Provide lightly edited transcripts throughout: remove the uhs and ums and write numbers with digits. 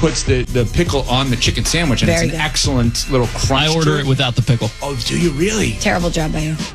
puts the pickle on the chicken sandwich, and Very it's an good. excellent little crunch. I order it without the pickle. Oh, do you really? Terrible job by you.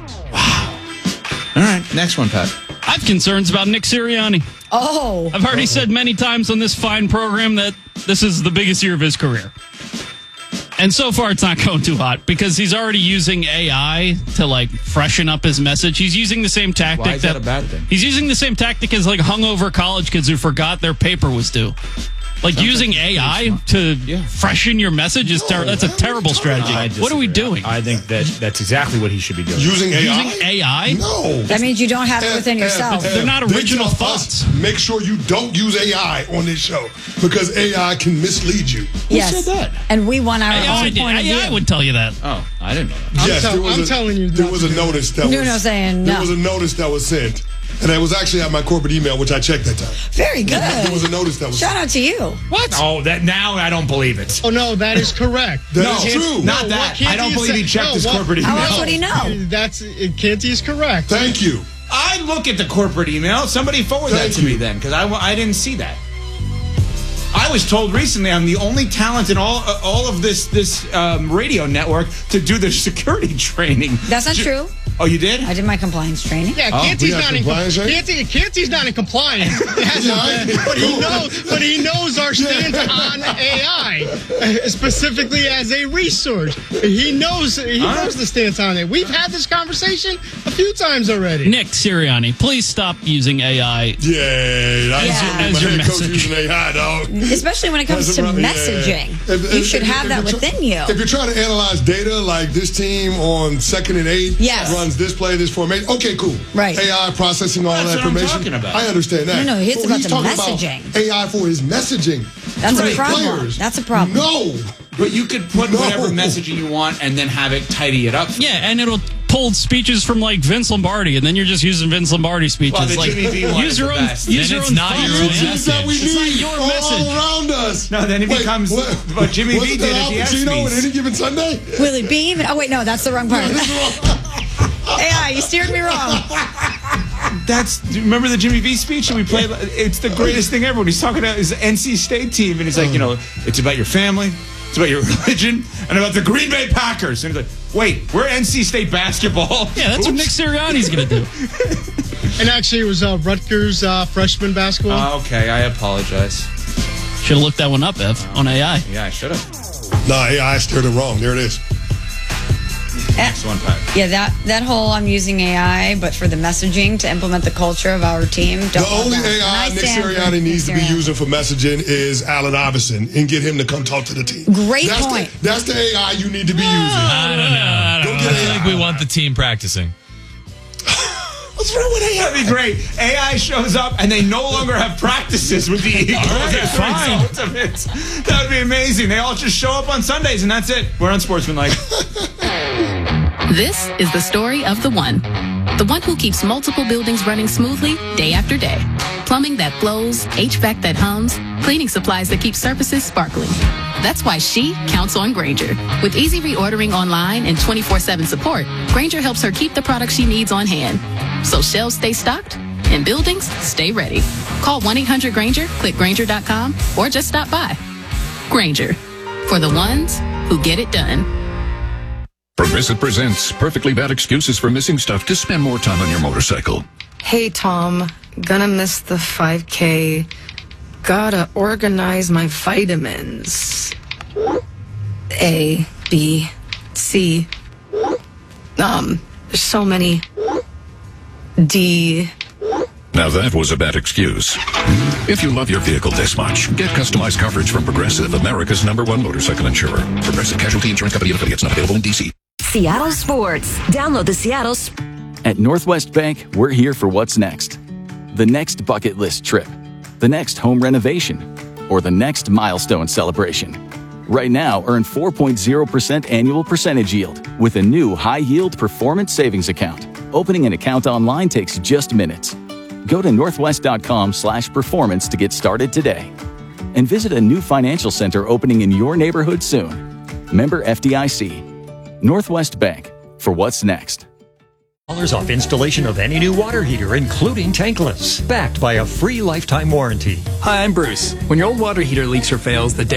All right, next one, Pat. I have concerns about Nick Sirianni. Oh. I've already said many times on this fine program that this is the biggest year of his career. And so far, it's not going too hot because he's already using AI to, like, freshen up his message. He's using the same tactic. Why is that a bad thing? He's using the same tactic as, like, hungover college kids who forgot their paper was due. Like, using AI to freshen your message is that's a terrible strategy. What are we doing? I think that's exactly what he should be doing. Using AI? Using AI? No. That means you don't have it within yourself. They're not They original tell thoughts. us, make sure you don't use AI on this show because AI can mislead you. Yes. Who said that? And we want our AI, own point of AI view. would tell you that. Oh, I didn't know that. Yes, I'm telling you there not was to a do that. notice that Nuno saying no. There was a notice that was sent, and it was actually at my corporate email, which I checked that time. Very good. There was a notice that was Shout sent. out to you. What? Oh, that now I don't believe it. Oh, no, that is correct. That is true. Not No, that. what Canty I don't believe he said- checked no, his what- corporate How email. else would he know? That's Canty is correct. Thank you. I look at the corporate email. Somebody forward that Thank to me you. then, because I didn't see that. I was told recently I'm the only talent in all of this radio network to do the security training. That's not true. Oh, you did? I did my compliance training. Yeah, we Canty's have not in compliance, right? Canty's not in compliance. He hasn't, but he knows our stance on AI, specifically as a resource. He knows the stance on it. We've had this conversation a few times already. Nick Sirianni, please stop using AI. Yeah, Yeah. my As your head coach message. using AI, dog. Especially when it comes to messaging. You should have that within you. If you're trying to analyze data, like this team on 2nd and 8 Yes. runs this play, this formation, okay, cool. Right. AI processing all That's that what I'm information. talking about. I understand that. No, it's But about he's the talking messaging. About AI for his messaging. That's a Great problem. players. That's a problem. No. But you could put No. whatever messaging you want and then have it tidy it up. Yeah, and it'll pull speeches from, like, Vince Lombardi, and then you're just using Vince Lombardi speeches. Well, the like, Jimmy V one use is your the own. best. Use Then your it's own not thoughts. your own Messages message. that we It's not need your all message. around us. No, then it becomes what Jimmy V wasn't did that at the Al Pacino ESPYs. at any given Sunday? Willie Beam. Oh, wait, no, that's the wrong part. AI, you steered me wrong. Do you remember the Jimmy V speech? And we played. It's the greatest thing ever. When he's talking about his NC State team, and he's like, it's about your family, it's about your religion, and about the Green Bay Packers. And he's like, wait, we're NC State basketball. Yeah, that's what Nick Sirianni's going to do. And actually, it was Rutgers freshman basketball. Okay, I apologize. Should have looked that one up, Ev, on AI. Yeah, I should have. Nah, AI steered it wrong. There it is. Next one, Pat. Yeah, that whole I'm using AI, but for the messaging to implement the culture of our team. Don't The love only that. And AI I Nick stand for Sirianni needs to be Nick Sirianni. using for messaging is Allen Iverson and get him to come talk to the team. Great that's point. That's the AI you need to be using. I don't know. Don't get I AI. think we want the team practicing. What's wrong with AI? That'd be great. AI shows up and they no longer have practices with the Eagles. That's the result of it. That would be amazing. They all just show up on Sundays and that's it. We're unsportsmanlike. This is the story of the one who keeps multiple buildings running smoothly day after day. Plumbing that flows, HVAC that hums, cleaning supplies that keep surfaces sparkling. That's why she counts on Grainger. With easy reordering online and 24/7 support, Grainger helps her keep the products she needs on hand. So shelves stay stocked and buildings stay ready. Call 1-800-GRAINGER, click Grainger.com, or just stop by. Grainger, for the ones who get it done. Progressive presents Perfectly Bad Excuses for Missing Stuff to spend more time on your motorcycle. Hey, Tom. Gonna miss the 5K. Gotta organize my vitamins. A, B, C. There's so many. D. Now that was a bad excuse. If you love your vehicle this much, get customized coverage from Progressive, America's #1 motorcycle insurer. Progressive Casualty Insurance Company and affiliates, not available in D.C. Seattle Sports. Download the Seattle. At Northwest Bank, we're here for what's next. The next bucket list trip, the next home renovation, or the next milestone celebration. Right now, earn 4.0% annual percentage yield with a new high-yield performance savings account. Opening an account online takes just minutes. Go to northwest.com/performance to get started today. And visit a new financial center opening in your neighborhood soon. Member FDIC. Northwest Bank, for what's next. $10 off installation of any new water heater, including tankless. Backed by a free lifetime warranty. Hi, I'm Bruce. When your old water heater leaks or fails, the